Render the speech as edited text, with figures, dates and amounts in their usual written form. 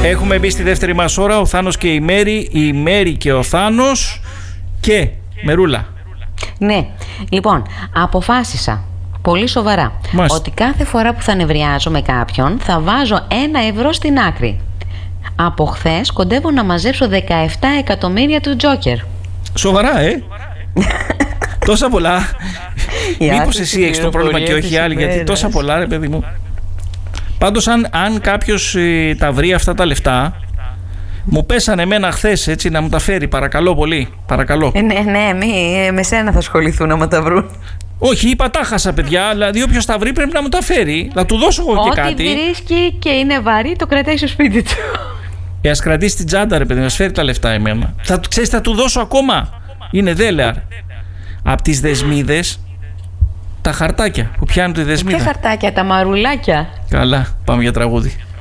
Έχουμε μπει στη δεύτερη μας ώρα, ο Θάνος και η Μέρη, η Μέρη και ο Θάνος και Μερούλα. Ναι, λοιπόν, αποφάσισα πολύ σοβαρά ότι κάθε φορά που θα νευριάζω με κάποιον θα βάζω 1 ευρώ στην άκρη. Από χθες κοντεύω να μαζέψω 17 εκατομμύρια του Τζόκερ. Σοβαρά, τόσα πολλά. Μήπως εσύ έχεις το πρόβλημα και όχι άλλοι, γιατί τόσα πολλά, ρε παιδί μου. Πάντως αν κάποιος τα βρει αυτά τα λεφτά, μου πέσανε εμένα χθες, έτσι, να μου τα φέρει, παρακαλώ πολύ, παρακαλώ. Ναι, με σένα θα ασχοληθούν άμα τα βρουν. Όχι, είπα τα χάσα, παιδιά, δηλαδή όποιος τα βρει πρέπει να μου τα φέρει, να του δώσω εγώ και κάτι. Ό,τι βρίσκει και είναι βαρύ το κρατάει στο σπίτι του. Ας κρατήσει την τσάντα, ρε παιδί, να φέρει τα λεφτά εμένα. Ξέρεις, θα του δώσω ακόμα. Είναι δέλεαρ. Απ' τις δεσμίδες, τα χαρτάκια που πιάνουν τη δεσμίδα. Ποια χαρτάκια, τα μαρουλάκια. Καλά, πάμε για τραγούδι.